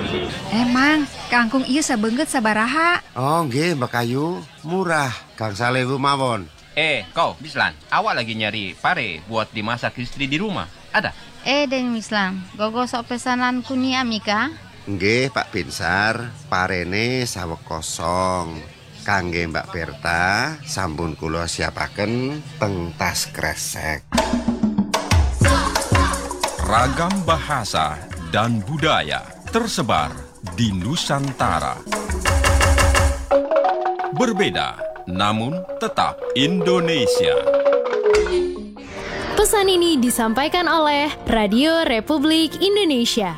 Emang, kangkung ieu sabeungeut sabaraha? Oh nggih Mbak Ayu, murah. Kang Salewu mawon. Kau, Bislan, awak lagi nyari pare buat dimasak istri di rumah. Ada? Den Mislam, gogosok pesanan kuni Amika? Nggih Pak Pinsar, parene saweg kosong. Kangge Mbak Berta, sampun kula siapaken teng tas kresek. Ragam bahasa dan budaya tersebar di Nusantara. Berbeda, namun tetap Indonesia. Pesan ini disampaikan oleh Radio Republik Indonesia.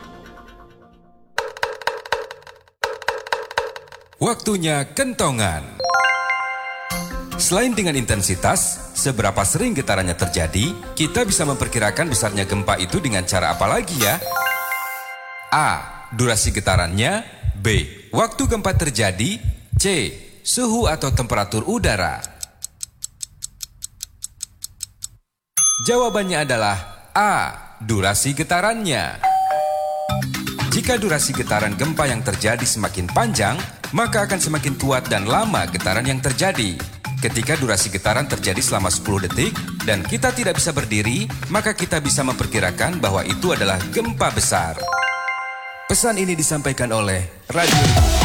Waktunya kentongan. Selain dengan intensitas, seberapa sering getarannya terjadi, kita bisa memperkirakan besarnya gempa itu dengan cara apa lagi ya? A. Durasi getarannya. B. Waktu gempa terjadi. C. Suhu atau temperatur udara. Jawabannya adalah A. Durasi getarannya. Jika durasi getaran gempa yang terjadi semakin panjang, maka akan semakin kuat dan lama getaran yang terjadi. Ketika durasi getaran terjadi selama 10 detik dan kita tidak bisa berdiri, maka kita bisa memperkirakan bahwa itu adalah gempa besar. Pesan ini disampaikan oleh Radio